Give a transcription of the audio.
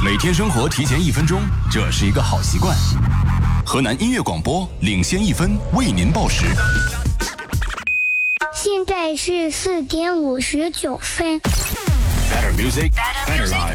每天生活提前1分钟，这是一个好习惯。河南音乐广播领先1分，为您报时。 现在是4点59分。 Better music, better life.